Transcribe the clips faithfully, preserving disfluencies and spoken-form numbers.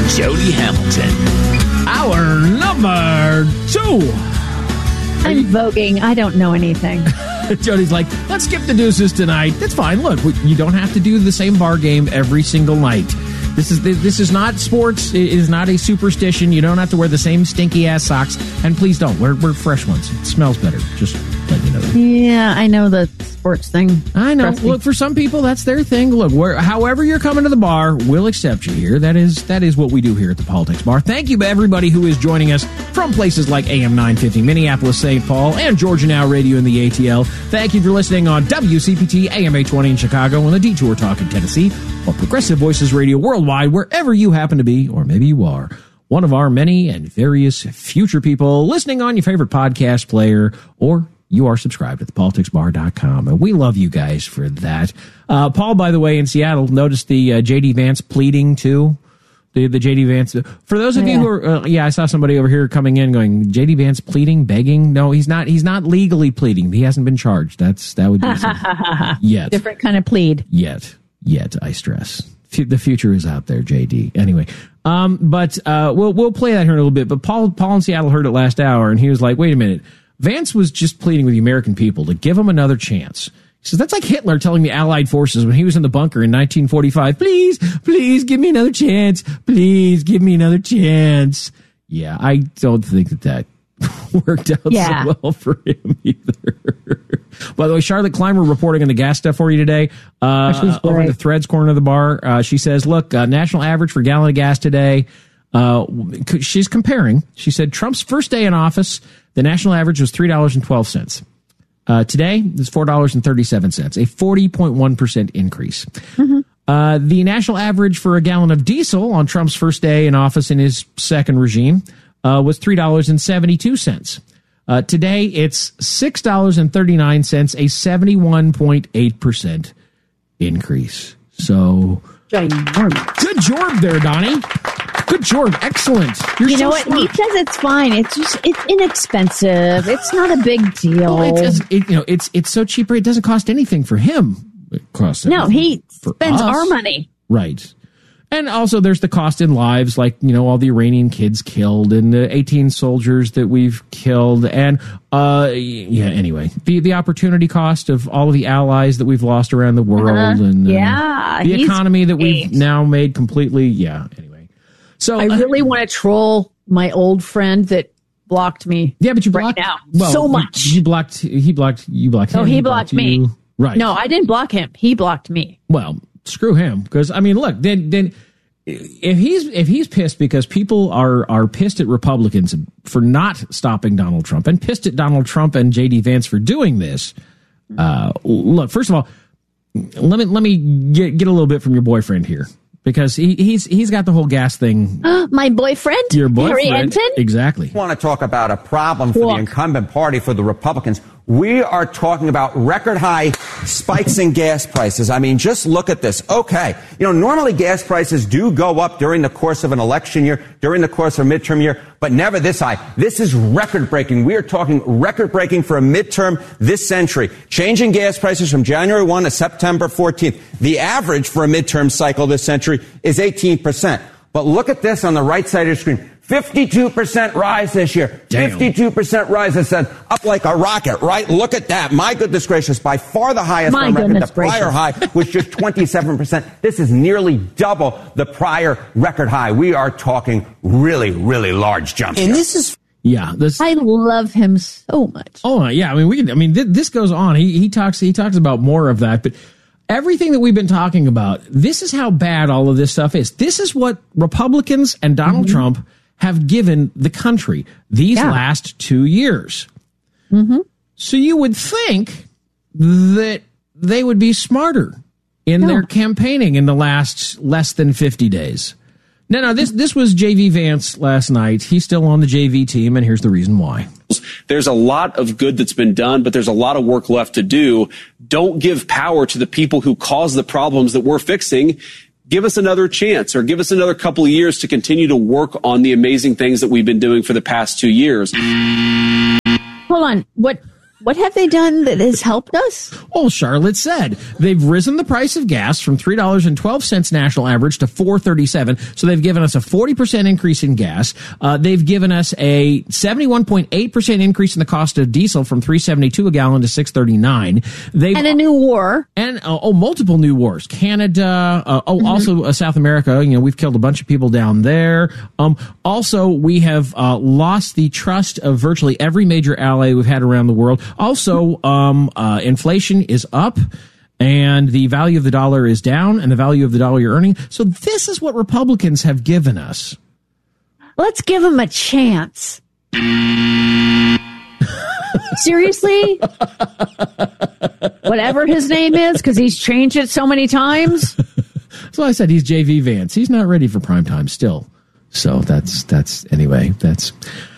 Jody Hamilton. Our number two. I'm voguing. I don't know anything. Jody's like, let's skip the deuces tonight. That's fine. Look, you don't have to do the same bar game every single night. This is this is not sports. It is not a superstition. You don't have to wear the same stinky ass socks. And please don't wear wear fresh ones. It smells better. Just let you know that. Yeah, I know the sports thing. I know. Look, for some people, that's their thing. Look, where, however you're coming to the bar, we'll accept you here. That is that is what we do here at the Politics Bar. Thank you to everybody who is joining us from places like A M nine fifty, Minneapolis, Saint Paul, and Georgia Now Radio in the A T L. Thank you for listening on W C P T, A M eight twenty in Chicago, and the Detour Talk in Tennessee, or Progressive Voices Radio worldwide, wherever you happen to be, or maybe you are one of our many and various future people listening on your favorite podcast player, or you are subscribed at the politics bar dot com. And we love you guys for that. Uh, Paul, by the way, in Seattle, noticed the uh, J D Vance pleading, too. The the J D Vance. For those of yeah. you who are, uh, yeah, I saw somebody over here coming in going, J D Vance pleading, begging. No, he's not. He's not legally pleading. He hasn't been charged. That's that would be yet different kind of plead. Yet, yet, I stress. F- the future is out there, J D. Anyway, um, but uh, we'll we'll play that here in a little bit. But Paul Paul in Seattle heard it last hour, and he was like, wait a minute. Vance was just pleading with the American people to give him another chance. He says, that's like Hitler telling the Allied forces when he was in the bunker in nineteen forty-five, please, please give me another chance. Please give me another chance. Yeah, I don't think that that worked out yeah. so well for him either. By the way, Charlotte Clymer reporting on the gas stuff for you today. Uh, over in the Threads corner of the bar, uh, she says, look, uh, national average for a gallon of gas today. Uh, she's comparing. She said Trump's first day in office, the national average was three dollars and twelve cents. Uh, today, it's four dollars and thirty-seven cents, a forty point one percent increase. Mm-hmm. Uh, the national average for a gallon of diesel on Trump's first day in office in his second regime uh, was three dollars and seventy-two cents. Uh, today, it's six dollars and thirty-nine cents, a seventy-one point eight percent increase. So, good job there, Donnie. Good job. Excellent. You're you so know what? smart. He says it's fine. It's just, it's inexpensive. It's not a big deal. Well, it does, it, you know, it's it's so cheap. It doesn't cost anything for him. It costs no, he for spends us. our money. Right. And also there's the cost in lives, like, you know, all the Iranian kids killed and the eighteen soldiers that we've killed. And, uh, yeah, anyway, the, the opportunity cost of all of the allies that we've lost around the world. Uh-huh. and uh, yeah, the economy that we've great. now made completely. Yeah, anyway. So I really uh, want to troll my old friend that blocked me. Yeah, but you blocked right now well, so much. You blocked. He blocked. You blocked. No, him, he, he blocked, blocked me. You. Right. No, I didn't block him. He blocked me. Well, screw him. Because I mean, look. Then, then, if he's if he's pissed because people are are pissed at Republicans for not stopping Donald Trump and pissed at Donald Trump and J D Vance for doing this. Uh, look, first of all, let me let me get get a little bit from your boyfriend here. Because he, he's he's got the whole gas thing. My boyfriend? Your boyfriend. Harry Enton? Exactly. I want to talk about a problem for Look. the incumbent party, for the Republicans. We are talking about record high spikes in gas prices. I mean, just look at this. Okay. You know, normally gas prices do go up during the course of an election year, during the course of a midterm year, but never this high. This is record breaking. We are talking record breaking for a midterm this century. Changing gas prices from January first to September fourteenth. The average for a midterm cycle this century is eighteen percent. But look at this on the right side of your screen. fifty-two percent rise this year. Damn. fifty-two percent rise. It said up like a rocket, right? Look at that. My goodness gracious. By far the highest My on record. goodness The prior gracious. high was just twenty-seven percent. This is nearly double the prior record high. We are talking really, really large jumps. And here. this is Yeah. This. I love him so much. Oh yeah. I mean, we can. I mean, th- this goes on. He he talks. He talks about more of that, but. Everything that we've been talking about, this is how bad all of this stuff is. This is what Republicans and Donald mm-hmm. Trump have given the country these yeah. last two years. Mm-hmm. So you would think that they would be smarter in no. their campaigning in the last less than fifty days. No, no, this this was J V Vance last night. He's still on the J V team, and here's the reason why. There's a lot of good that's been done, but there's a lot of work left to do. Don't give power to the people who cause the problems that we're fixing. Give us another chance, or give us another couple of years to continue to work on the amazing things that we've been doing for the past two years. Hold on. What What have they done that has helped us? Well, Charlotte said they've risen the price of gas from three dollars and twelve cents national average to four dollars and thirty-seven cents. So they've given us a forty percent increase in gas. Uh, they've given us a seventy-one point eight percent increase in the cost of diesel from three dollars and seventy-two cents a gallon to six dollars and thirty-nine cents. They've, and a new war. And, uh, oh, multiple new wars. Canada, uh, oh, mm-hmm. also uh, South America. You know, we've killed a bunch of people down there. Um, also, we have uh, lost the trust of virtually every major ally we've had around the world. Also, um, uh, inflation is up and the value of the dollar is down and the value of the dollar you're earning. So this is what Republicans have given us. Let's give them a chance. Seriously? Whatever his name is, because he's changed it so many times. That's why I said he's J V Vance. He's not ready for prime time still. So that's, that's, anyway, that's.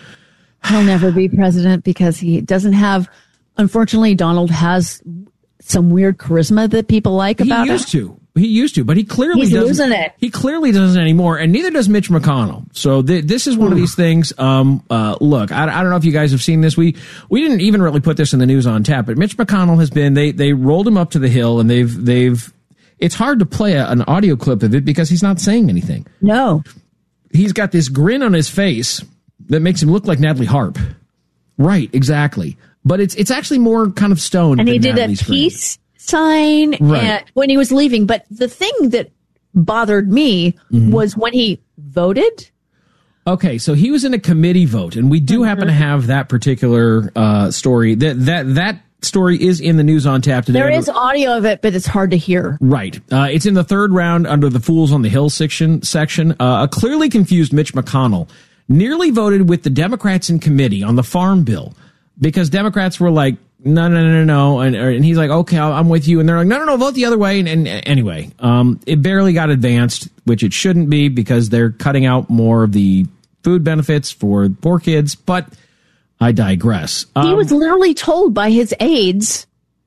He'll never be president because he doesn't have, unfortunately, Donald has some weird charisma that people like about him. He used to. He used to, but he clearly He's doesn't. losing it. He clearly doesn't anymore, and neither does Mitch McConnell. So th- this is one of these things. Um, uh, look, I, I don't know if you guys have seen this. We we didn't even really put this in the news on tap, but Mitch McConnell has been. They they rolled him up to the hill, and they've they've. It's hard to play a, an audio clip of it because he's not saying anything. No. He's got this grin on his face that makes him look like Natalie Harp. Right, exactly. But it's it's actually more kind of stoned. And he did Natalie's a peace sign right. at, when he was leaving. But the thing that bothered me mm-hmm. was when he voted. Okay, so he was in a committee vote, and we do mm-hmm. happen to have that particular uh, story. That that that story is in the news on tap today. There is audio of it, but it's hard to hear. Right. Uh, it's in the third round under the Fools on the Hill section. section. Uh, a clearly confused Mitch McConnell nearly voted with the Democrats in committee on the farm bill because Democrats were like, no, no, no, no, no. And, and he's like, okay, I'm with you. And they're like, no, no, no, vote the other way. And, and anyway, um, it barely got advanced, which it shouldn't be because they're cutting out more of the food benefits for poor kids. But I digress. Um, he was literally told by his aides,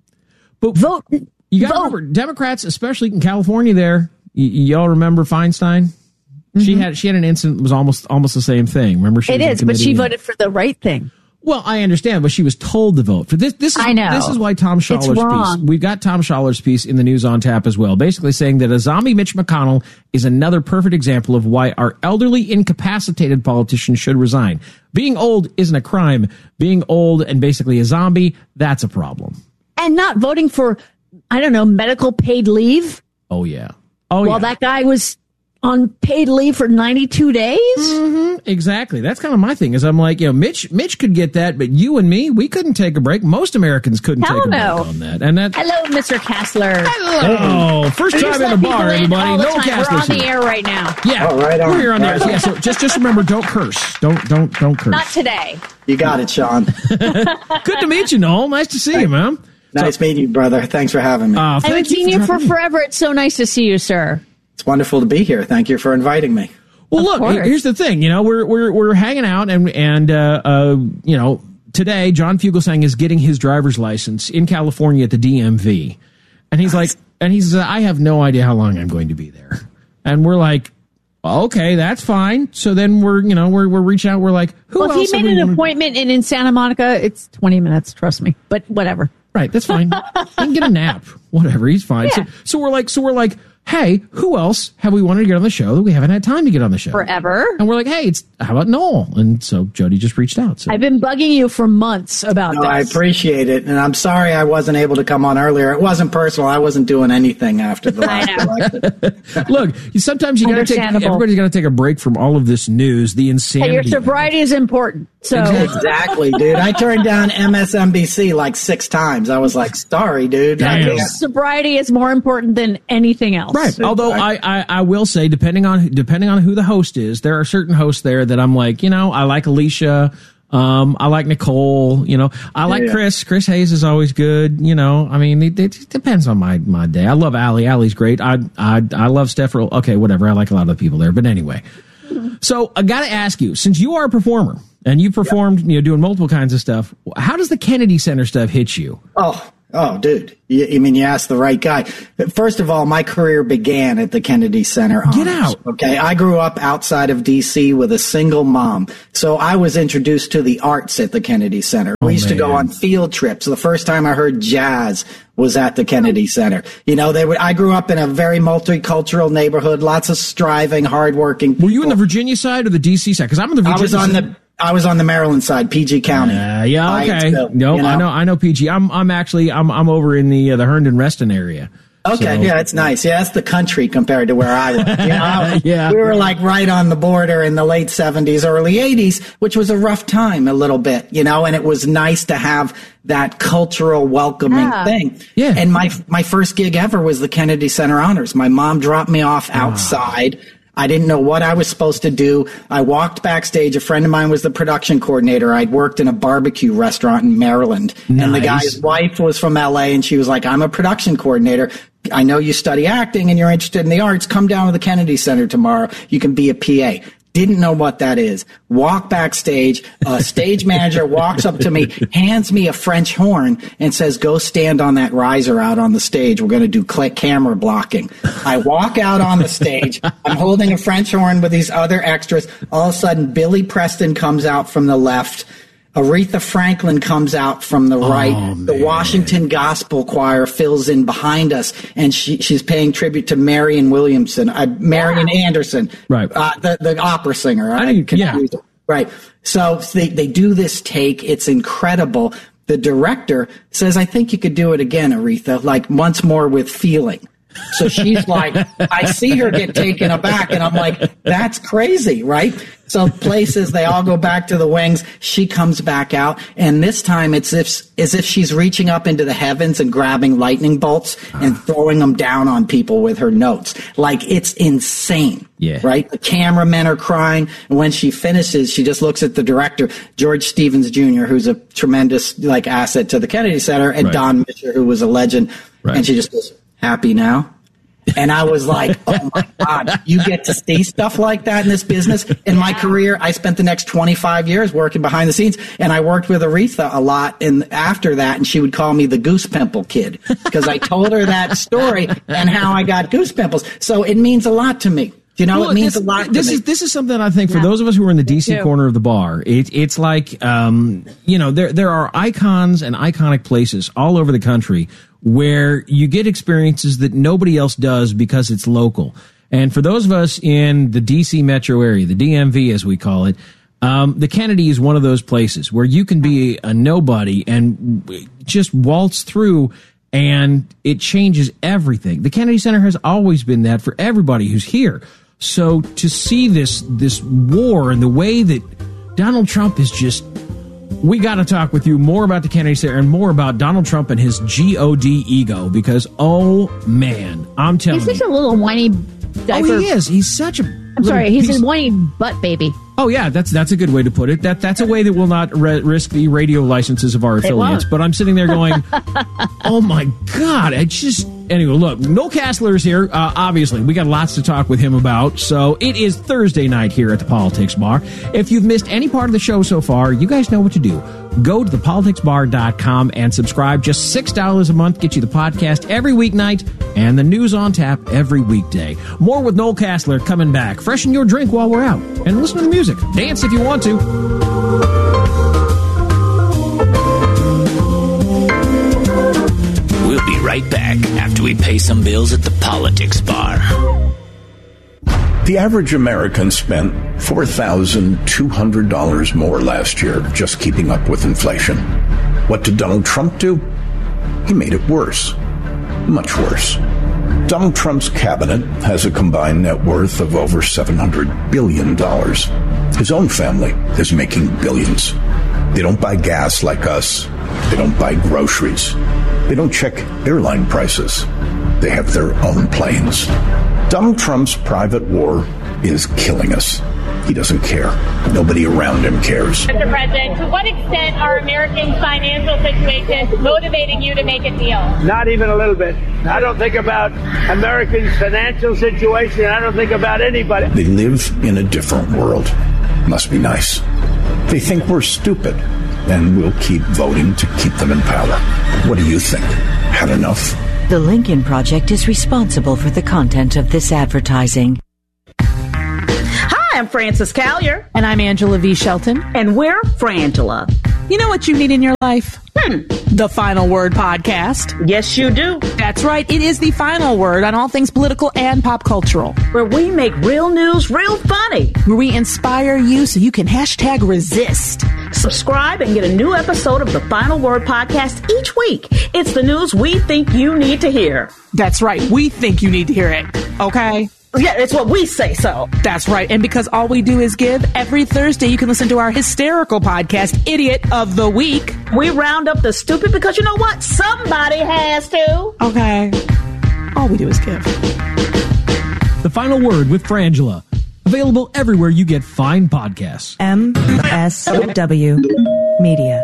but vote. You got to remember, Democrats, especially in California there, y- y'all remember Feinstein? Mm-hmm. She had she had an incident that was almost almost the same thing. Remember, she it is, but she voted for the right thing. Well, I understand, but she was told to vote for this. This is, I know. This is why Tom Schaller's piece. We've got Tom Schaller's piece in the news on tap as well, basically saying that a zombie Mitch McConnell is another perfect example of why our elderly, incapacitated politicians should resign. Being old isn't a crime. Being old and basically a zombie, that's a problem. And not voting for, I don't know, medical paid leave. Oh, yeah. Oh, Well, yeah. that guy was on paid leave for ninety-two days? Mm-hmm. Exactly. That's kind of my thing is I'm like, you know, Mitch Mitch could get that, but you and me, we couldn't take a break. Most Americans couldn't Hell take a no. break on that. And that. Hello, Mister Kassler. Hello. First time in the bar, everybody. All the No time. Kassler. We're on the air right now. Yeah. Oh, right on. We're here on Right the air. on. Yeah, so just, just remember, don't curse. Don't, don't, don't curse. Not today. You got it, Sean. Good to meet you, Noel. Nice to see you, man. Nice so, meeting you, brother. Thanks for having me. Uh, I haven't seen you for me. forever. It's so nice to see you, sir. It's wonderful to be here. Thank you for inviting me. Well, Of look, course. here's the thing. You know, we're we're we're hanging out, and and uh, uh, you know, today John Fugelsang is getting his driver's license in California at the D M V, and he's like, and he's, uh, I have no idea how long I'm going to be there, and we're like, okay, that's fine. So then we're, you know, we're we're reaching out. We're like, who Well, else? if he have made we an wanted- appointment in, in Santa Monica, it's twenty minutes, trust me. But whatever. Right, that's fine. He can get a nap. Whatever, he's fine. Yeah. So, so we're like, so we're like, hey, who else have we wanted to get on the show that we haven't had time to get on the show? Forever. And we're like, hey, it's how about Noel? And so Jody just reached out. So I've been bugging you for months about No, this. I appreciate it, and I'm sorry I wasn't able to come on earlier. It wasn't personal. I wasn't doing anything after the I last know. election. look, you, sometimes you got to take. Understandable. Everybody's got to take a break from all of this news. The insanity. Hey, your of it. sobriety is important. So Exactly, dude. I turned down M S N B C like six times. I was like, sorry, dude. I Damn. can't. sobriety is more important than anything else. Right. Although I, I, I will say, depending on depending on who the host is, there are certain hosts there that I'm like, you know, I like Alicia. Um, I like Nicole, you know, I like Yeah. Chris. Chris Hayes is always good. You know, I mean, it, it depends on my, my day. I love Allie. Allie's great. I, I, I love Steph. Okay, whatever. I like a lot of the people there, but anyway. So I got to ask you, since you are a performer and you performed, you know, doing multiple kinds of stuff, how does the Kennedy Center stuff hit you? Oh, Oh, dude. You, I mean, you asked the right guy. First of all, my career began at the Kennedy Center Honors. Get out. Okay. I grew up outside of D C with a single mom. So I was introduced to the arts at the Kennedy Center. We oh, used man. to go on field trips. The first time I heard jazz was at the Kennedy Center. You know, they would, I grew up in a very multicultural neighborhood, lots of striving, hardworking. Were you in the Virginia side or the D C side? Because I'm in the Virginia I was on side. the I was on the Maryland side, P G County. Uh, yeah, okay. Hyattsville, No, you know? I know, I know P G. I'm, I'm actually, I'm, I'm over in the uh, the Herndon Reston area. Okay, so. yeah, it's nice. Yeah, that's the country compared to where I was. You know, yeah. We were like right on the border in the late seventies, early eighties, which was a rough time a little bit, you know, and it was nice to have that cultural welcoming yeah. thing. Yeah. And my my first gig ever was the Kennedy Center Honors. My mom dropped me off outside. Wow. I didn't know what I was supposed to do. I walked backstage. A friend of mine was the production coordinator. I'd worked in a barbecue restaurant in Maryland. Nice. And the guy's wife was from L A, and she was like, I'm a production coordinator. I know you study acting and you're interested in the arts. Come down to the Kennedy Center tomorrow. You can be a P A. Didn't know what that is. Walk backstage. A stage manager walks up to me, hands me a French horn, and says, go stand on that riser out on the stage. We're going to do click camera blocking. I walk out on the stage. I'm holding a French horn with these other extras. All of a sudden, Billy Preston comes out from the left. Aretha Franklin comes out from the right. Oh, the Washington Gospel Choir fills in behind us, and she, she's paying tribute to Marion Williamson, uh, Marion yeah. Anderson, right? Uh, the the opera singer. I, I confused yeah. it. Right. So they they do this take. It's incredible. The director says, "I think you could do it again, Aretha, like once more with feeling." So she's like, I see her get taken aback, and I'm like, that's crazy, right? So places, they all go back to the wings. She comes back out, and this time it's if, as if she's reaching up into the heavens and grabbing lightning bolts and throwing them down on people with her notes. Like, it's insane, yeah. right? The cameramen are crying, and when she finishes, she just looks at the director, George Stevens Junior, who's a tremendous like asset to the Kennedy Center, and right. Don Mischer, who was a legend, right. and she just goes, happy now? And I was like, oh my God, you get to see stuff like that in this business. In my career, I spent the next twenty-five years working behind the scenes, and I worked with Aretha a lot in, after that, and she would call me the Goose Pimple Kid because I told her that story and how I got goose pimples. So it means a lot to me. You know, well, it means this, a lot to this me. is this is something I think for yeah. those of us who are in the D C too. corner of the bar, it, it's like, um, you know, there there are icons and iconic places all over the country where you get experiences that nobody else does because it's local. And for those of us in the D C metro area, the D M V as we call it, um, the Kennedy is one of those places where you can be a nobody and just waltz through, and it changes everything. The Kennedy Center has always been that for everybody who's here. So to see this this war and the way that Donald Trump is just, we got to talk with you more about the Kennedy Center and more about Donald Trump and his G O D ego, because, oh, man, I'm telling He's you. such a little whiny diaper. Oh, he is. He's such a... I'm sorry, he's a whiny butt baby. Oh, yeah, that's that's a good way to put it. That That's a way that will not re- risk the radio licenses of our affiliates. won't. But I'm sitting there going, oh, my God, I just... Anyway, look, Noel Casler's here. Uh, obviously, we got lots to talk with him about. So it is Thursday night here at the Politics Bar. If you've missed any part of the show so far, you guys know what to do. Go to the politics bar dot com and subscribe. Just six dollars a month gets you the podcast every weeknight and the news on tap every weekday. More with Noel Casler coming back. Freshen your drink while we're out and listen to the music. Dance if you want to. We'll be right back after we pay some bills at the Politics Bar. The average American spent four thousand two hundred dollars more last year just keeping up with inflation. What did Donald Trump do? He made it worse. Much worse. Donald Trump's cabinet has a combined net worth of over seven hundred billion dollars. His own family is making billions. They don't buy gas like us. They don't buy groceries. They don't check airline prices. They have their own planes. Donald Trump's private war is killing us. He doesn't care. Nobody around him cares. Mister President, to what extent are Americans' financial situations motivating you to make a deal? Not even a little bit. I don't think about Americans' financial situation. I don't think about anybody. They live in a different world. Must be nice. They think we're stupid. and we'll keep voting to keep them in power. What do you think? Had enough? The Lincoln Project is responsible for the content of this advertising. Hi, I'm Frances Callier. And I'm Angela V. Shelton. And we're Frangela. You know what you need in your life? Hmm. The Final Word Podcast. Yes, you do. That's right. It is the final word on all things political and pop cultural. Where we make real news real funny. Where we inspire you so you can hashtag resist. Subscribe and get a new episode of the Final Word Podcast each week. It's the news we think you need to hear. That's right. We think you need to hear it. Okay? Yeah, it's what we say so. That's right. And because all we do is give, every Thursday you can listen to our hysterical podcast, Idiot of the Week. We round up the stupid because you know what? Somebody has to. Okay. All we do is give. The Final Word with Frangela. Available everywhere you get fine podcasts. M S W Media.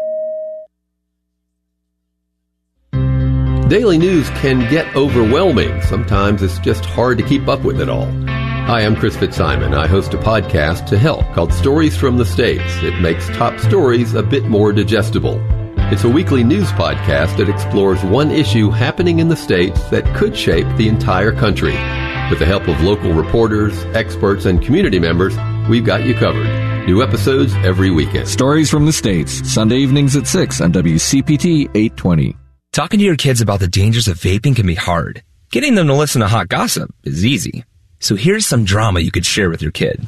Daily news can get overwhelming. Sometimes it's just hard to keep up with it all. Hi, I'm Chris Fitzsimon. I host a podcast to help called Stories from the States. It makes top stories a bit more digestible. It's a weekly news podcast that explores one issue happening in the States that could shape the entire country. With the help of local reporters, experts, and community members, we've got you covered. New episodes every weekend. Stories from the States, Sunday evenings at six on W C P T eight twenty. Talking to your kids about the dangers of vaping can be hard. Getting them to listen to hot gossip is easy. So here's some drama you could share with your kid.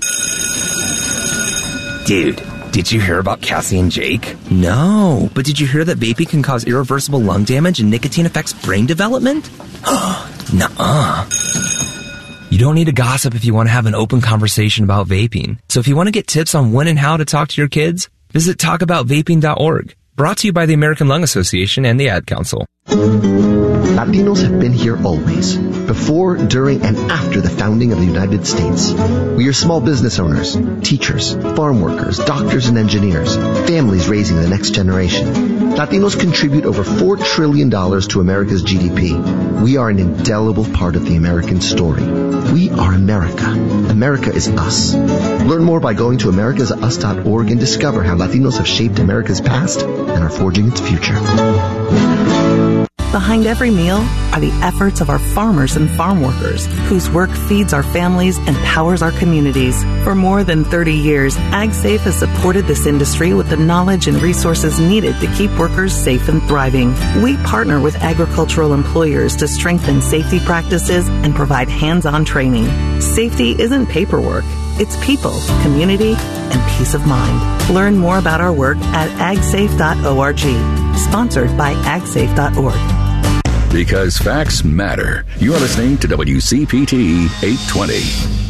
Dude, did you hear about Cassie and Jake? No, but did you hear that vaping can cause irreversible lung damage and nicotine affects brain development? Nuh-uh. You don't need to gossip if you want to have an open conversation about vaping. So if you want to get tips on when and how to talk to your kids, visit talk about vaping dot org. Brought to you by the American Lung Association and the Ad Council. Latinos have been here always, before, during, and after the founding of the United States. We are small business owners, teachers, farm workers, doctors and engineers, families raising the next generation. Latinos contribute over four trillion dollars to America's G D P. We are an indelible part of the American story. We are America. America is us. Learn more by going to americas us dot org and discover how Latinos have shaped America's past and are forging its future. Behind every meal are the efforts of our farmers and farm workers, whose work feeds our families and powers our communities. For more than thirty years, AgSafe has supported this industry with the knowledge and resources needed to keep workers safe and thriving. We partner with agricultural employers to strengthen safety practices and provide hands-on training. Safety isn't paperwork. It's people, community, and peace of mind. Learn more about our work at ag safe dot org. Sponsored by ag safe dot org. Because facts matter. You are listening to W C P T eight twenty.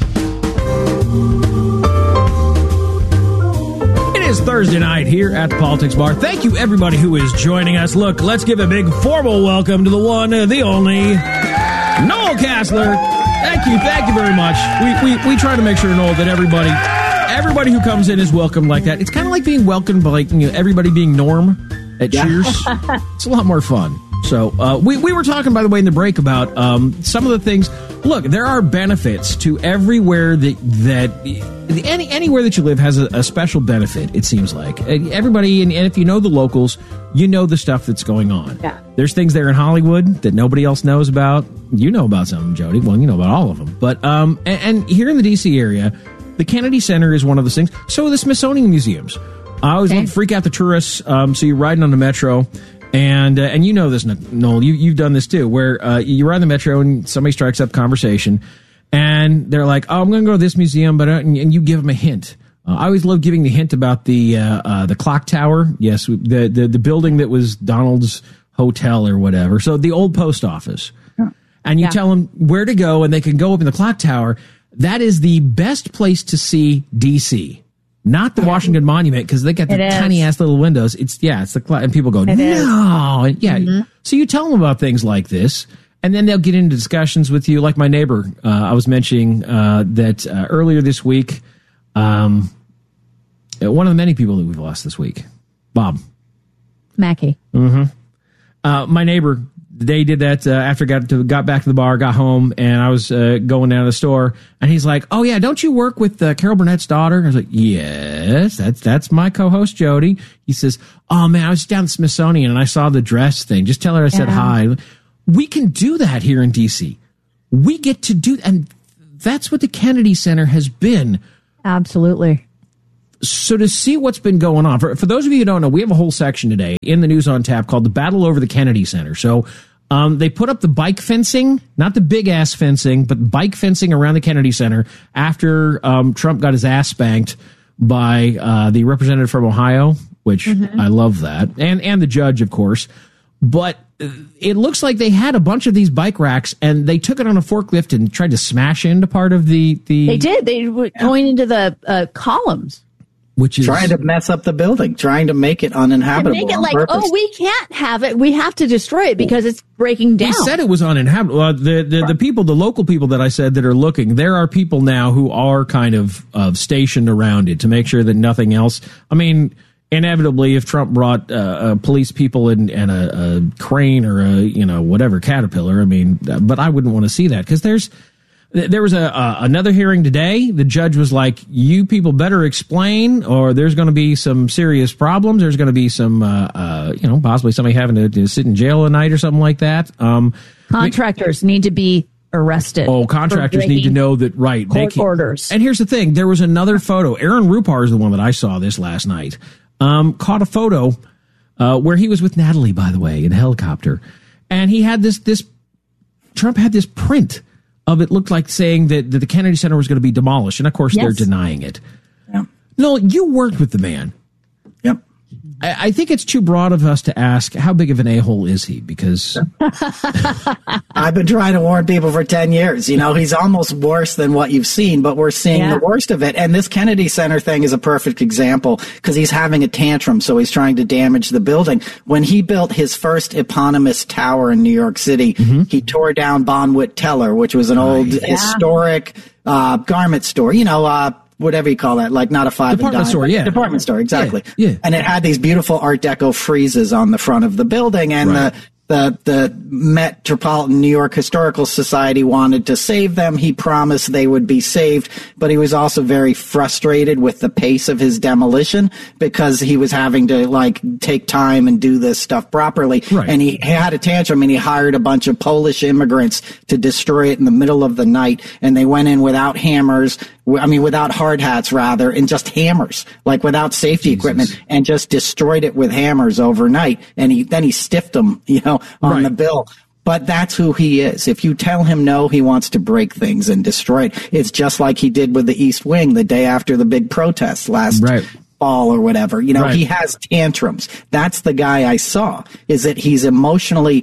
It is Thursday night here at the Politics Bar. Thank you, everybody who is joining us. Look, let's give a big formal welcome to the one, the only, Noel Casler. Thank you, thank you very much. We we, we try to make sure, Noel, that everybody everybody who comes in is welcomed like that. It's kind of like being welcomed by, like, you know, everybody being Norm at yeah. Cheers. It's a lot more fun. So uh, we, we were talking, by the way, in the break about um, some of the things. Look, there are benefits to everywhere that, that any anywhere that you live has a, a special benefit, it seems like. Everybody, and, and if you know the locals, you know the stuff that's going on. Yeah. There's things there in Hollywood that nobody else knows about. You know about some of them, Jody. Well, you know about all of them. But um, and, and here in the D C area, the Kennedy Center is one of those things. So are the Smithsonian museums. I always okay. freak out the tourists. Um, so you're riding on the metro. And uh, and you know this, Noel, you, you've done this too, where uh, you ride the metro and somebody strikes up conversation, and they're like, oh, I'm going to go to this museum, but uh, and you give them a hint. Uh, I always love giving the hint about the uh, uh, the clock tower. Yes, the, the, the building that was Donald's hotel or whatever. So the old post office. Yeah. And you yeah. tell them where to go, and they can go up in the clock tower. That is the best place to see D C. Not the Washington Monument, because they got the tiny ass little windows. It's yeah, it's the cl- and people go it no, and yeah. Mm-hmm. So you tell them about things like this, and then they'll get into discussions with you. Like my neighbor, uh, I was mentioning uh, that uh, earlier this week. Um, one of the many people that we've lost this week, Bob Mackey. Mm-hmm. Uh, my neighbor they did that uh, after I got to got back to the bar, got home, and I was uh, going down to the store, and he's like, "Oh yeah, don't you work with uh, Carol Burnett's daughter?" And I was like, "Yes, that's that's my co-host Jody." He says, "Oh man, I was down at Smithsonian and I saw the dress thing. Just tell her I yeah. said hi." We can do that here in D C. We get to do, and that's what the Kennedy Center has been. Absolutely. So to see what's been going on, for, for those of you who don't know, we have a whole section today in the News on Tap called The Battle Over the Kennedy Center. So um, they put up the bike fencing, not the big-ass fencing, but bike fencing around the Kennedy Center after um, Trump got his ass spanked by uh, the representative from Ohio, which mm-hmm. I love that, and and the judge, of course. But it looks like they had a bunch of these bike racks, and they took it on a forklift and tried to smash into part of the... the they did. They were going into the uh, columns. Which is trying to mess up the building, trying to make it uninhabitable. And make it like, oh, we can't have it. We have to destroy it because it's breaking down. We said it was uninhabitable. Uh, the the, the people, the local people that I said that are looking, there are people now who are kind of, of stationed around it to make sure that nothing else. I mean, inevitably, if Trump brought uh, uh, police people and, and a, a crane or a, you know, whatever, Caterpillar, I mean, but I wouldn't want to see that because there's, There was a uh, another hearing today. The judge was like, you people better explain or there's going to be some serious problems. There's going to be some, uh, uh, you know, possibly somebody having to, to sit in jail a night or something like that. Um, Contractors we, need to be arrested. Oh, contractors need to know that, right. Court they can, orders. And here's the thing. There was another photo. Aaron Rupar is the one that I saw this last night. Um, caught a photo uh, where he was with Natalie, by the way, in a helicopter. And he had this, this, Trump had this print of it looked like saying that, that the Kennedy Center was going to be demolished. And, of course, yes. they're denying it. Yeah. No, you worked with the man. Yep. I, I think it's too broad of us to ask how big of an a-hole is he, because I've been trying to warn people for ten years. You know, he's almost worse than what you've seen, but we're seeing yeah. the worst of it. And this Kennedy Center thing is a perfect example because he's having a tantrum, so he's trying to damage the building. When he built his first eponymous tower in New York City, mm-hmm. he tore down Bonwit Teller, which was an old yeah. historic uh, garment store, you know, uh, whatever you call that, like not a five department and dime, store, yeah, department store, exactly. Yeah, yeah. And it had these beautiful Art Deco friezes on the front of the building, and right. the the the Metropolitan New York Historical Society wanted to save them. He promised they would be saved, but he was also very frustrated with the pace of his demolition because he was having to like take time and do this stuff properly. Right. And he had a tantrum, and he hired a bunch of Polish immigrants to destroy it in the middle of the night. And they went in without hammers. I mean, without hard hats, rather, and just hammers, like without safety Jesus. equipment, and just destroyed it with hammers overnight. And he then he stiffed them, you know, on right. the bill. But that's who he is. If you tell him no, he wants to break things and destroy it. It's just like he did with the East Wing the day after the big protests last right. fall or whatever. You know, right. he has tantrums. That's the guy I saw, is that he's emotionally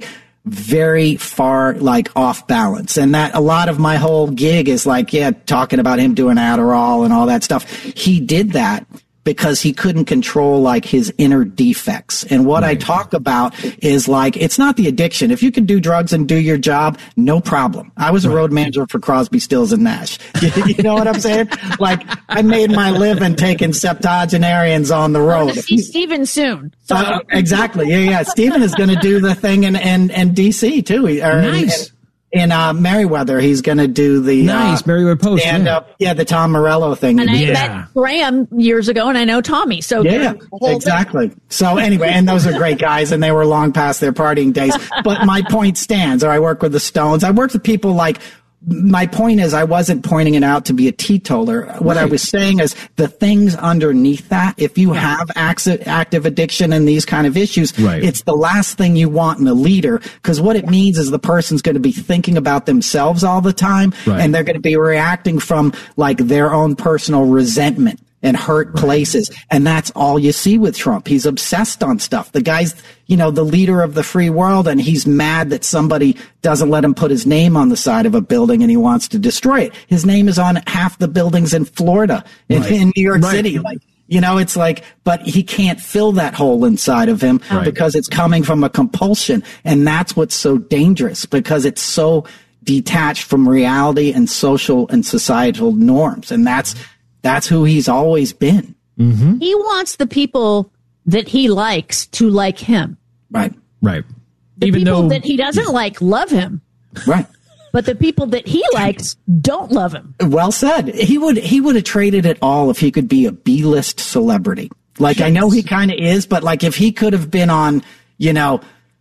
very far, like, off balance. And that a lot of my whole gig is like, yeah, talking about him doing Adderall and all that stuff. He did that because he couldn't control, like, his inner defects. And what right. I talk about is, like, it's not the addiction. If you can do drugs and do your job, no problem. I was a right. road manager for Crosby, Stills, and Nash. You know what I'm saying? Like, I made my living taking septuagenarians on the road. See Steven soon. So. Uh, exactly. Yeah, yeah. Steven is going to do the thing in, in, in D C, too. Or nice. In, In uh, Merriweather, he's going to do the nice uh, Merriweather Post, stand yeah. up, yeah, the Tom Morello thing. And I yeah. met Graham years ago, and I know Tommy. So yeah, exactly. Thing. So anyway, and those are great guys, and they were long past their partying days. But my point stands. Or I work with the Stones. I worked with people like. My point is, I wasn't pointing it out to be a teetotaler. What right. I was saying is the things underneath that, if you yeah. have active addiction and these kind of issues, right. it's the last thing you want in a leader, because what it means is the person's going to be thinking about themselves all the time, right. and they're going to be reacting from like their own personal resentment and hurt right. places. And that's all you see with Trump. He's obsessed on stuff. The guy's, you know, the leader of the free world, and he's mad that somebody doesn't let him put his name on the side of a building, and he wants to destroy it. His name is on half the buildings in Florida, in, right. in New York right. City. Like, you know, it's like, but he can't fill that hole inside of him right. because it's coming from a compulsion. And that's what's so dangerous, because it's so detached from reality and social and societal norms. And that's, That's who he's always been. Mm-hmm. He wants the people that he likes to like him. Right. Right. The Even people though that he doesn't like love him. Right. But the people that he likes don't love him. Well said. He would he would have traded it all if he could be a B-list celebrity. Like, yes. I know he kind of is, but like if he could have been on, you know,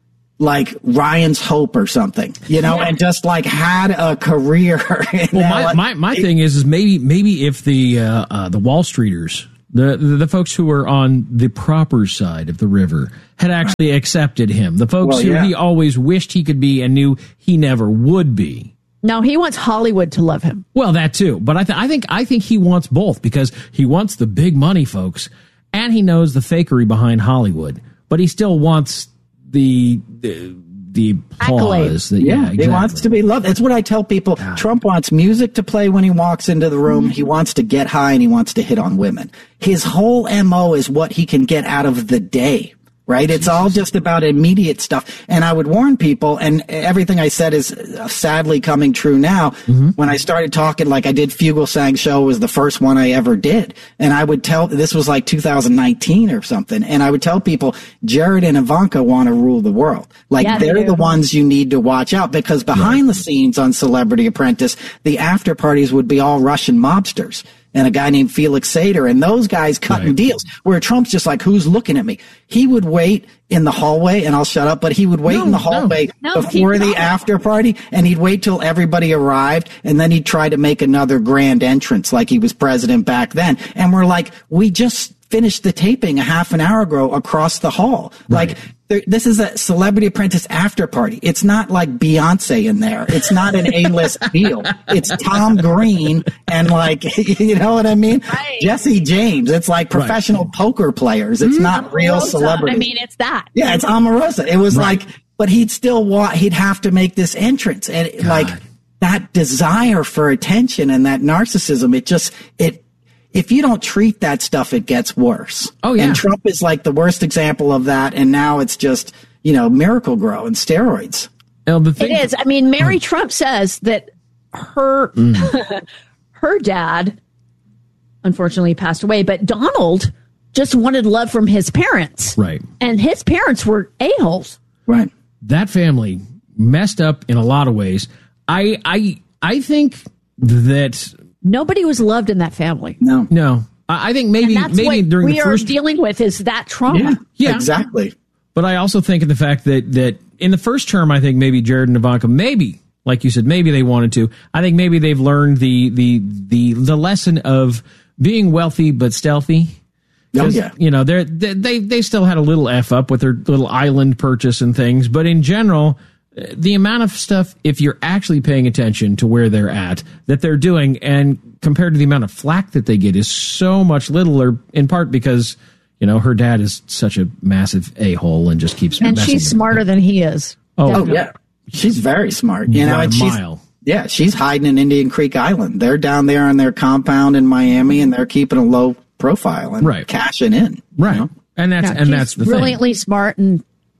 like Ryan's Hope or something, you know, yeah. and just like had a career. Well, my, my, my it, thing is, is maybe, maybe if the, uh, uh, the Wall Streeters, the, the, the folks who were on the proper side of the river had actually right. accepted him, the folks well, who yeah. he always wished he could be and knew he never would be. No, he wants Hollywood to love him. Well, that too. But I, th- I think, I think he wants both because he wants the big money folks and he knows the fakery behind Hollywood, but he still wants the the, the applause. That, yeah, yeah exactly. He wants to be loved. That's what I tell people. God. Trump wants music to play when he walks into the room. Mm-hmm. He wants to get high and he wants to hit on women. His whole M O is what he can get out of the day. Right? It's all just about immediate stuff. And I would warn people, and everything I said is sadly coming true now. Mm-hmm. When I started talking, like I did Fugelsang Show was the first one I ever did. And I would tell, this was like two thousand nineteen or something. And I would tell people, Jared and Ivanka want to rule the world. Like yeah, they're they the ones you need to watch out because behind yeah. the scenes on Celebrity Apprentice, the after parties would be all Russian mobsters. And a guy named Felix Sater, and those guys cutting right. deals, where Trump's just like, who's looking at me? He would wait in the hallway, and I'll shut up, but he would wait no, in the hallway no, no, before the after party, and he'd wait till everybody arrived, and then he'd try to make another grand entrance like he was president back then. And we're like, we just finished the taping a half an hour ago across the hall. Right. Like, there, this is a Celebrity Apprentice after party. It's not like Beyonce in there. It's not an A-list deal. It's Tom Green and like, you know what I mean? Right. Jesse James. It's like professional right. poker players. It's mm-hmm. not real celebrities. I mean, it's that. Yeah, it's Omarosa. It was right. like, but he'd still want, he'd have to make this entrance. And God. like that desire for attention and that narcissism, it just, it, if you don't treat that stuff, it gets worse. Oh, yeah. And Trump is like the worst example of that. And now it's just, you know, Miracle Grow and steroids. Well, the thing- it is. I mean, Mary Trump says that her, mm. her dad, unfortunately, passed away, but Donald just wanted love from his parents. Right. And his parents were a-holes. Right. That family messed up in a lot of ways. I, I, I think that... Nobody was loved in that family. No, no. I think maybe and that's maybe what during we the first are dealing with is that trauma. Yeah, yeah, exactly. But I also think of the fact that that in the first term, I think maybe Jared and Ivanka, maybe like you said, maybe they wanted to. I think maybe they've learned the the the the lesson of being wealthy but stealthy. Oh, yeah. You know, they're, they they still had a little F up with their little island purchase and things, but in general, the amount of stuff, if you're actually paying attention to where they're at, that they're doing, and compared to the amount of flack that they get, is so much littler, in part because, you know, her dad is such a massive a-hole and just keeps and she's smarter than he is. Oh, oh, yeah. She's very smart. You know, By a and she's, mile. Yeah, she's hiding in Indian Creek Island. They're down there on their compound in Miami, and they're keeping a low profile and right. cashing in. Right. You know? And that's yeah, and that's the brilliantly thing. smart and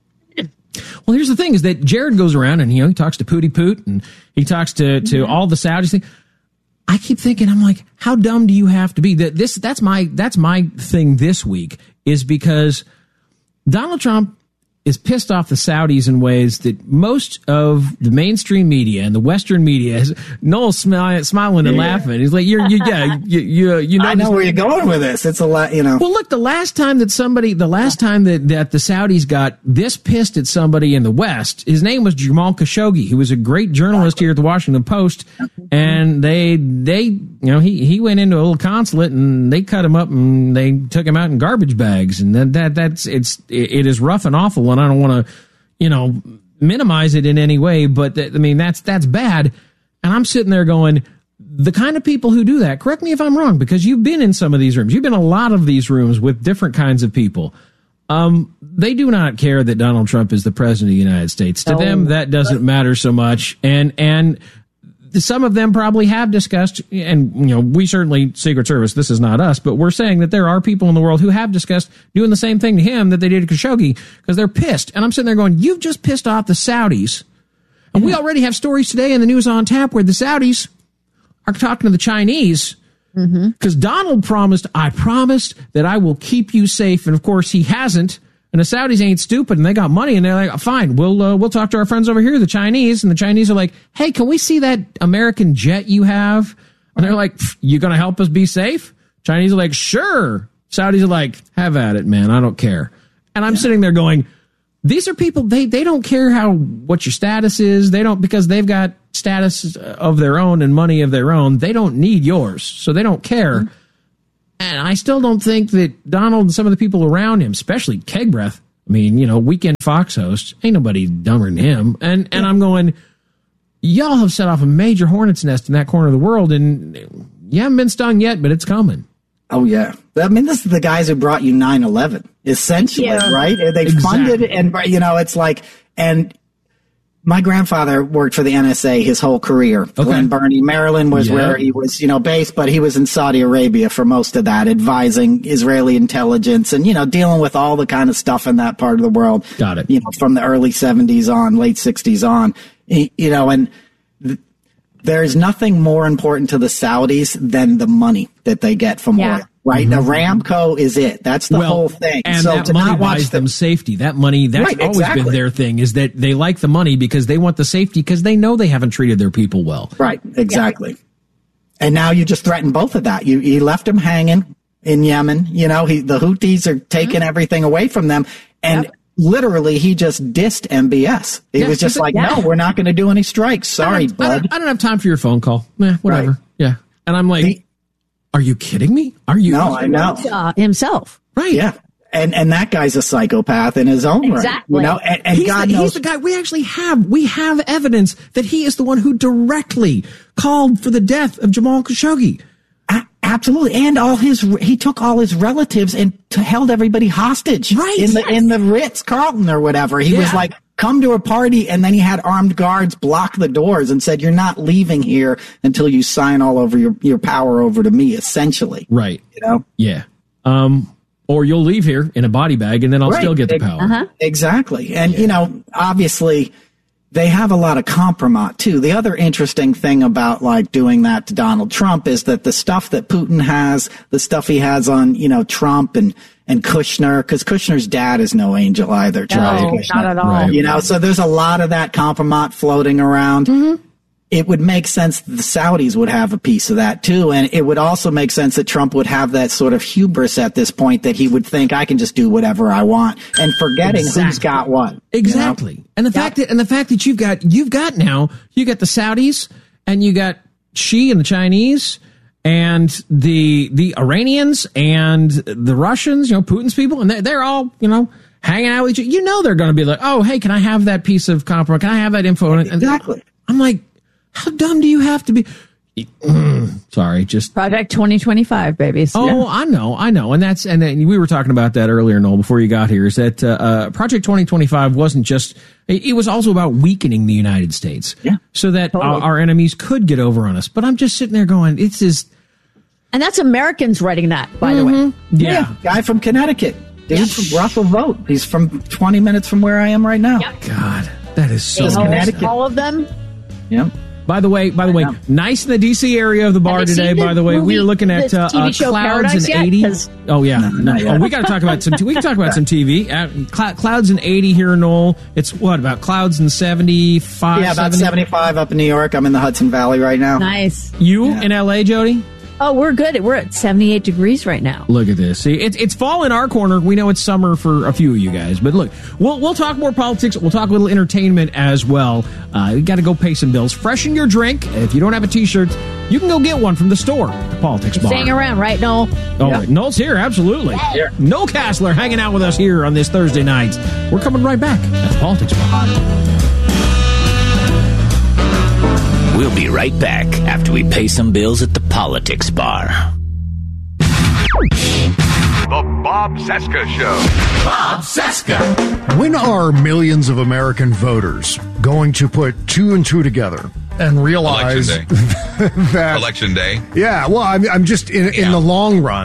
well, here's the thing: is that Jared goes around and you know he talks to Pootie Poot and he talks to to mm-hmm. all the Saudis. Thing. I keep thinking, I'm like, how dumb do you have to be? That this that's my that's my thing this week is because Donald Trump is pissed off the Saudis in ways that most of the mainstream media and the Western media is Noel's smiling, smiling and yeah. laughing. He's like, you're, you, yeah, you, you, you know, I know where you're going with this. It's a lot, you know. Well, look, the last time that somebody, the last time that, that the Saudis got this pissed at somebody in the West, his name was Jamal Khashoggi. He was a great journalist here at the Washington Post. And they, they, you know, he, he went into a little consulate and they cut him up and they took him out in garbage bags. And that, that, that's, it's, it, it is rough and awful. And I don't want to, you know, minimize it in any way, but th- I mean, that's, that's bad. And I'm sitting there going, the kind of people who do that, correct me if I'm wrong, because you've been in some of these rooms. You've been in a lot of these rooms with different kinds of people. Um, they do not care that Donald Trump is the president of the United States. To oh, them, that doesn't matter so much. And, and, some of them probably have discussed, and you know, we certainly, Secret Service, this is not us, but we're saying that there are people in the world who have discussed doing the same thing to him that they did to Khashoggi because they're pissed. And I'm sitting there going, you've just pissed off the Saudis. And we already have stories today in the News on Tap where the Saudis are talking to the Chinese because mm-hmm. Donald promised, I promised that I will keep you safe. And of course, he hasn't. And the Saudis ain't stupid, and they got money, and they're like, fine, we'll uh, we'll talk to our friends over here, the Chinese. And the Chinese are like, hey, can we see that American jet you have? And they're like, you going to help us be safe? Chinese are like, sure. Saudis are like, have at it, man. I don't care. And I'm yeah. sitting there going, these are people, they, they don't care how what your status is. They don't, because they've got status of their own and money of their own. They don't need yours, so they don't care. Mm-hmm. And I still don't think that Donald and some of the people around him, especially Keg Breath, I mean, you know, weekend Fox host, ain't nobody dumber than him. And and I'm going, y'all have set off a major hornet's nest in that corner of the world, and you haven't been stung yet, but it's coming. Oh, yeah. I mean, this is the guys who brought you nine eleven, essentially, yeah. right? They exactly. funded, and, you know, it's like, and my grandfather worked for the N S A his whole career. Okay. Glen Burnie, Maryland was yeah. where he was, you know, based, but he was in Saudi Arabia for most of that, advising Israeli intelligence and, you know, dealing with all the kind of stuff in that part of the world. Got it. You know, from the early seventies on, late sixties on, you know, and th- there's nothing more important to the Saudis than the money that they get from yeah. oil. Right, mm-hmm. the Aramco is it. That's the well, whole thing. And so that to money not watch buys them, them safety. That money, that's right, always exactly. been their thing, is that they like the money because they want the safety because they know they haven't treated their people well. Right, exactly. Yeah. And now you just threaten both of that. You you left them hanging in Yemen. You know, he, the Houthis are taking mm-hmm. everything away from them, and yep. literally he just dissed M B S. He yeah, was just like, yeah. no, we're not going to do any strikes. Sorry, I bud. I don't, I don't have time for your phone call. Nah, whatever. Right. Yeah, and I'm like. The, Are you kidding me? Are you? No, I know. Uh, himself. Right. Yeah. And and that guy's a psychopath in his own exactly. right. You know, and, and he's God the, knows. He's the guy we actually have. We have evidence that he is the one who directly called for the death of Jamal Khashoggi. A- absolutely. And all his, he took all his relatives and t- held everybody hostage. Right. In the, yes. in the Ritz Carlton or whatever. He yeah. was like, come to a party, and then he had armed guards block the doors and said, you're not leaving here until you sign all over your, your power over to me, essentially. Right. You know? Yeah. Um, or you'll leave here in a body bag, and then I'll right. still get the power. Uh-huh. Exactly. And, yeah. you know, obviously, they have a lot of compromise, too. The other interesting thing about, like, doing that to Donald Trump is that the stuff that Putin has, the stuff he has on, you know, Trump and and Kushner, because Kushner's dad is no angel either. No, not at all. Right. You know, so there's a lot of that compromise floating around. Mm-hmm. It would make sense that the Saudis would have a piece of that too. And it would also make sense that Trump would have that sort of hubris at this point that he would think I can just do whatever I want and forgetting exactly. who's got what. Exactly. You know? And the yep. fact that, and the fact that you've got, you've got now, you got the Saudis and you got Xi and the Chinese and the the Iranians and the Russians, you know, Putin's people, and they're, they're all, you know, hanging out with each other. You know they're going to be like, oh, hey, can I have that piece of compromise? Can I have that info? And exactly. I'm like, how dumb do you have to be? Sorry, just Project twenty twenty-five, babies. Oh, yeah. I know, I know, and that's and then we were talking about that earlier, Noel, before you got here. Is that uh, uh, Project twenty twenty-five wasn't just? It was also about weakening the United States, yeah, so that totally. our, our enemies could get over on us. But I'm just sitting there going, it's just. And that's Americans writing that, by mm-hmm. the way. Yeah. yeah. Guy from Connecticut. Dude yep. from Russell Vogt. He's from twenty minutes from where I am right now. Yep. God, that is so Connecticut. All of them. Yep. By the way, by the way, nice in the D C area of the bar today. By the way, we are looking at uh, uh, clouds and eighty. Oh yeah, no, no. Oh, we got to talk about some. We can talk about some T V. Uh, cl- clouds and eighty here in Noel. It's what about clouds and seventy-five? Yeah, about seventy? seventy-five up in New York. I'm in the Hudson Valley right now. Nice. You yeah. in L A, Jody? Oh, we're good. We're at seventy-eight degrees right now. Look at this. See, it's it's fall in our corner. We know it's summer for a few of you guys, but look, we'll we'll talk more politics. We'll talk a little entertainment as well. Uh, you got to go pay some bills. Freshen your drink. If you don't have a T-shirt, you can go get one from the store. The Politics Bar. Staying around, right, Noel? Oh, yep. Noel's here. Absolutely. Here. Noel Casler hanging out with us here on this Thursday night. We're coming right back at the Politics Bar. We'll be right back after we pay some bills at the Politics Bar. The Bob Cesca Show. Bob Cesca. When are millions of American voters going to put two and two together and realize Election day. that Election day. Yeah, well, I'm, I'm just in, yeah. in the long run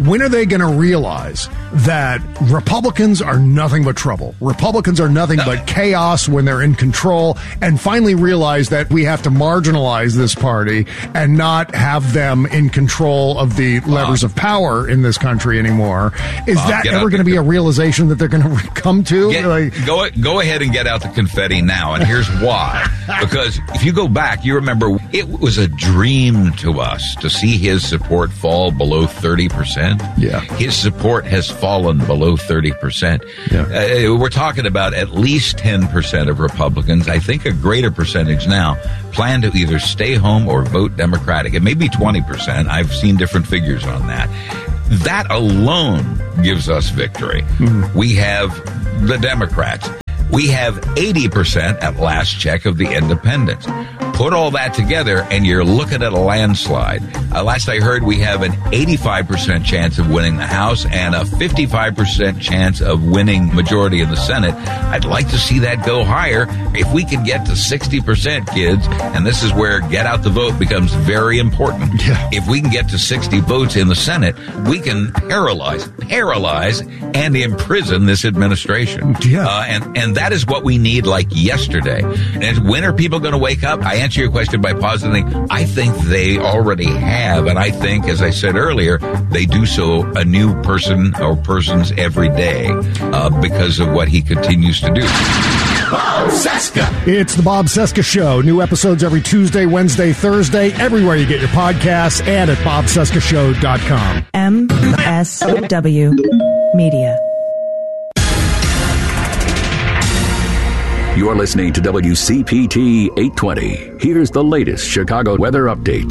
when are they going to realize that Republicans are nothing but trouble? Republicans are nothing no. but chaos when they're in control, and finally realize that we have to marginalize this party and not have them in control of the Bob. levers of power in this country anymore. Is Bob, that ever going to be a realization that they're going to come to? Get, like, go, go ahead and get out the confetti now, and here's why. Because if you go back, you remember it was a dream to us to see his support fall below thirty percent. Yeah. His support has fallen below thirty percent. Yeah. Uh, we're talking about at least ten percent of Republicans, I think a greater percentage now, plan to either stay home or vote Democratic. It may be twenty percent. I've seen different figures on that. That alone gives us victory. Mm-hmm. We have the Democrats. We have eighty percent at last check of the independents. Put all that together, and you're looking at a landslide. Uh, last I heard, we have an eighty-five percent chance of winning the House and a fifty-five percent chance of winning majority in the Senate. I'd like to see that go higher. If we could get to sixty percent, kids, and this is where get out the vote becomes very important. Yeah. If we can get to sixty votes in the Senate, we can paralyze, paralyze, and imprison this administration. Yeah. Uh, and, and that is what we need like yesterday. And when are people going to wake up? I answer your question by positing, I think they already have. And I think, as I said earlier, they do so a new person or persons every day uh, because of what he continues to do. Bob Cesca. It's the Bob Cesca Show. New episodes every Tuesday, Wednesday, Thursday, everywhere you get your podcasts, and at bob cesca show dot com. M S W Media. You're listening to W C P T eight twenty. Here's the latest Chicago weather update.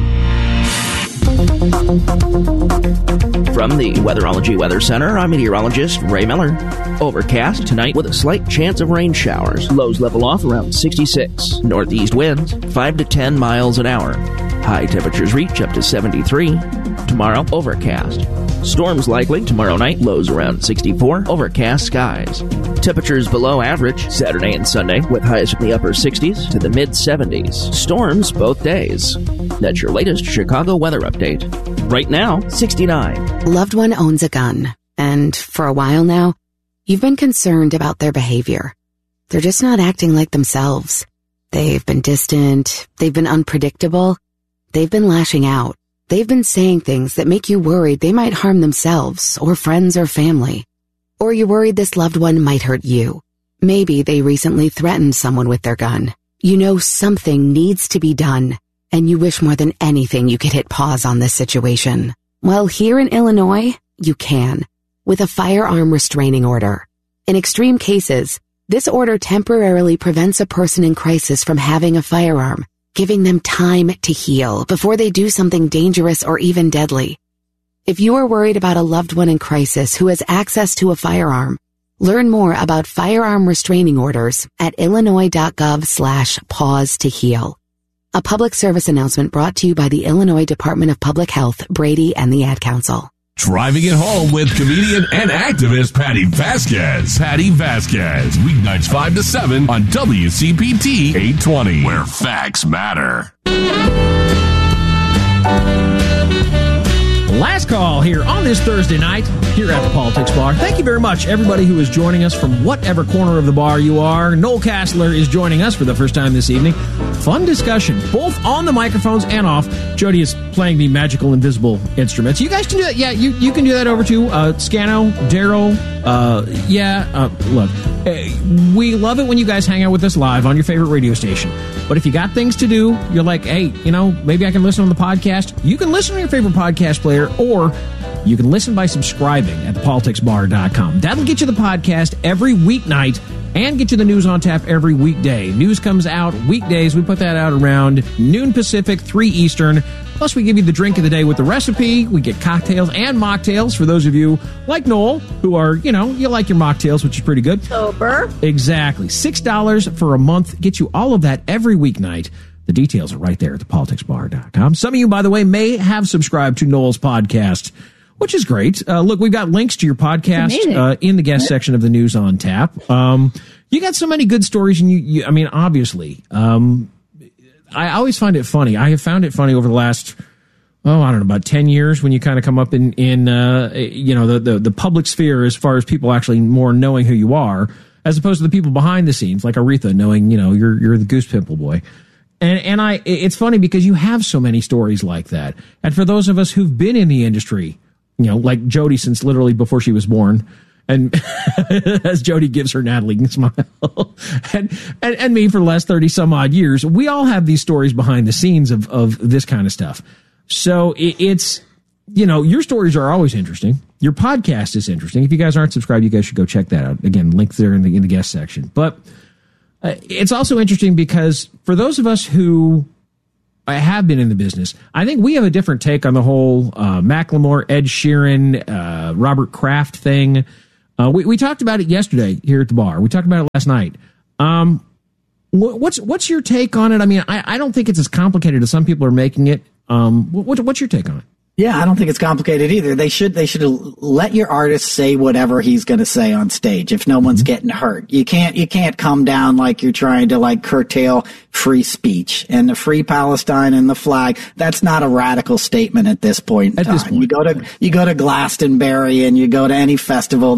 From the Weatherology Weather Center, I'm meteorologist Ray Miller. Overcast tonight with a slight chance of rain showers. Lows level off around sixty-six. Northeast winds five to ten miles an hour. High temperatures reach up to seventy-three. Tomorrow, overcast. Storms likely tomorrow night, lows around sixty-four, overcast skies. Temperatures below average Saturday and Sunday, with highs from the upper sixties to the mid-seventies. Storms both days. That's your latest Chicago weather update. Right now, sixty-nine. Loved one owns a gun, and for a while now, you've been concerned about their behavior. They're just not acting like themselves. They've been distant, they've been unpredictable, they've been lashing out. They've been saying things that make you worried they might harm themselves or friends or family. Or you're worried this loved one might hurt you. Maybe they recently threatened someone with their gun. You know something needs to be done, and you wish more than anything you could hit pause on this situation. Well, here in Illinois, you can, with a firearm restraining order. In extreme cases, this order temporarily prevents a person in crisis from having a firearm, giving them time to heal before they do something dangerous or even deadly. If you are worried about a loved one in crisis who has access to a firearm, learn more about firearm restraining orders at illinois.gov slash pause to heal. A public service announcement brought to you by the Illinois Department of Public Health, Brady, and the Ad Council. Driving it home with comedian and activist Patty Vasquez. Patty Vasquez, weeknights five to seven on W C P T eight twenty, where facts matter. Last call here on this Thursday night here at the Politics Bar. Thank you very much, everybody who is joining us from whatever corner of the bar you are. Noel Castler is joining us for the first time this evening. Fun discussion, both on the microphones and off. Jody is playing the magical invisible instruments. You guys can do that. Yeah, you, you can do that over to uh, Scano, Daryl. Uh, yeah, uh, look, uh, we love it when you guys hang out with us live on your favorite radio station. But if you got things to do, you're like, hey, you know, maybe I can listen on the podcast. You can listen on your favorite podcast player, or you can listen by subscribing at the politics bar dot com. That'll get you the podcast every weeknight and get you the news on tap every weekday. News comes out weekdays. We put that out around noon Pacific, three Eastern. Plus, we give you the drink of the day with the recipe. We get cocktails and mocktails for those of you like Noel who are, you know, you like your mocktails, which is pretty good. Sober. Exactly. six dollars for a month. Get you all of that every weeknight. The details are right there at the politics bar dot com. Some of you, by the way, may have subscribed to Noel's podcast, which is great. Uh, look, we've got links to your podcast uh, in the guest section of the News on Tap. Um, you got so many good stories, and you, you I mean, obviously, um, I always find it funny. I have found it funny over the last oh, I don't know, about ten years when you kind of come up in, in uh, you know, the, the, the public sphere as far as people actually more knowing who you are, as opposed to the people behind the scenes, like Aretha knowing, you know, you're you're the Goose Pimple boy. And and I, it's funny because you have so many stories like that. And for those of us who've been in the industry, you know, like Jody since literally before she was born, and as Jody gives her Natalie smile, and, and and me for the last thirty some odd years, we all have these stories behind the scenes of of this kind of stuff. So it, it's, you know, your stories are always interesting. Your podcast is interesting. If you guys aren't subscribed, you guys should go check that out. Again, link there in the in the guest section. But uh, it's also interesting because for those of us who have been in the business, I think we have a different take on the whole uh, Macklemore, Ed Sheeran, uh, Robert Kraft thing. Uh, we, we talked about it yesterday here at the bar. We talked about it last night. Um, wh- what's what's your take on it? I mean, I, I don't think it's as complicated as some people are making it. Um, what, what's your take on it? Yeah, I don't think it's complicated either. They should they should let your artist say whatever he's going to say on stage if no one's getting hurt. You can't you can't come down like you're trying to like curtail free speech and the free Palestine and the flag. That's not a radical statement at this point in at time. This point. You go to you go to Glastonbury and you go to any festival